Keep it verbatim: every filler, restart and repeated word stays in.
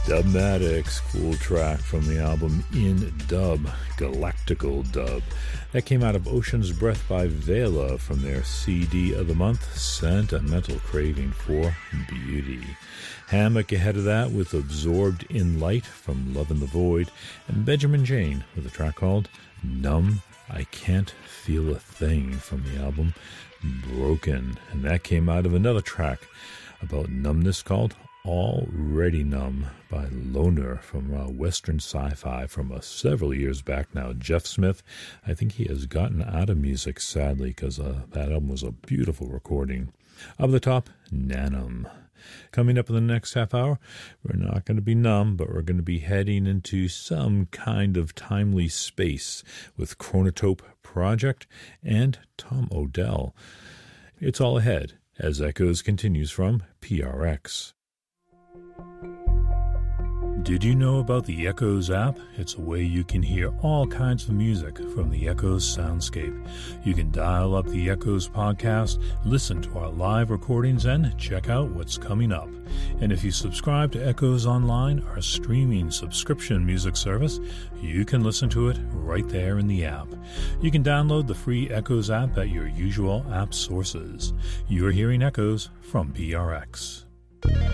Dubmatix, cool track from the album In Dub, Galactical Dub. That came out of Ocean's Breath by Vela from their C D of the month, Sentimental Craving for Beauty. Hammock ahead of that with Absorbed in Light from Love in the Void, and Benjamin Jane with a track called Numb, I Can't Feel a Thing from the album Broken. And that came out of another track about numbness called Already Numb by Loner from uh, Western Sci-Fi from uh, several years back now. Jeff Smith, I think he has gotten out of music, sadly, because uh, that album was a beautiful recording. Up the top, Nanum. Coming up in the next half hour, we're not going to be numb, but we're going to be heading into some kind of timely space with Chronotope Project and Tom Odell. It's all ahead as Echoes continues from P R X. Did you know about the Echoes app? It's a way you can hear all kinds of music from the Echoes soundscape. You can dial up the Echoes podcast, listen to our live recordings, and check out what's coming up. And if you subscribe to Echoes Online, our streaming subscription music service, you can listen to it right there in the app. You can download the free Echoes app at your usual app sources. You're hearing Echoes from P R X.